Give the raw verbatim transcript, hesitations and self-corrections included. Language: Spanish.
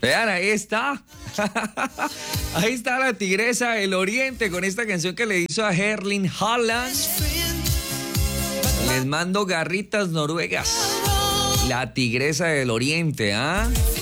Vean, ahí está. Ahí está la Tigresa del Oriente con esta canción que le hizo a Erling Haaland. Les mando garritas noruegas. La Tigresa del Oriente, ¿ah? ¿eh?